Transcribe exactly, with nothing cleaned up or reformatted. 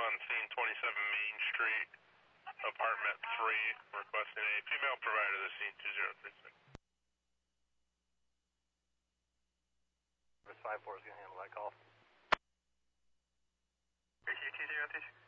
on scene twenty-seven Main Street, apartment three, requesting a female provider to scene two zero three six. five four is going to handle that call. Are you two zero three six?